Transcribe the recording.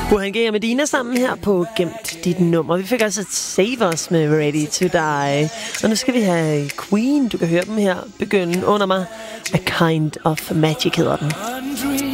Burhan G og Medina sammen her på Gemt Dit Nummer. Vi fik altså Save Us med Ready to Die. Og nu skal vi have Queen. Du kan høre dem her begynde under mig. A Kind of Magic hedder den.